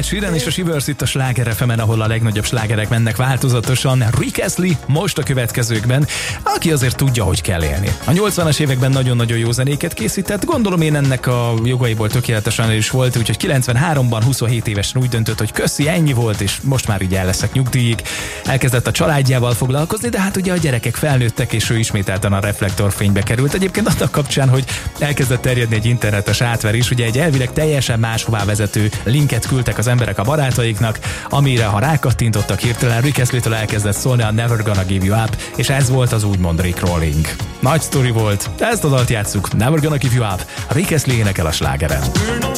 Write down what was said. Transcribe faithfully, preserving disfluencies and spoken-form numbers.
Ed Sheeran és a Shivers itt a Sláger ef emen, ahol a legnagyobb slágerek mennek változatosan. Rick Astley most a következőkben, aki azért tudja, hogy kell élni. A nyolcvanas években nagyon-nagyon jó zenéket készített, gondolom én ennek a jogaiból tökéletesen is volt, úgyhogy kilencvenháromban huszonhét évesen úgy döntött, hogy köszi, ennyi volt, és most már így el leszek nyugdíjig. Elkezdett a családjával foglalkozni, de hát ugye a gyerekek felnőttek, és ő ismételten a reflektorfénybe került. Egyébként annak kapcsán, hogy elkezdett terjedni egy internetes átverés, ugye egy elvileg teljesen máshová vezető linket küldtek az emberek a barátaiknak, amire ha rákattintottak hirtelen, Rick Astley-től elkezdett szólni a Never Gonna Give You Up, és ez volt az úgymond Rickrolling. Nagy sztori volt, ezt a dalt játsszuk, Never Gonna Give You Up, Rick Astley énekel a slágeren.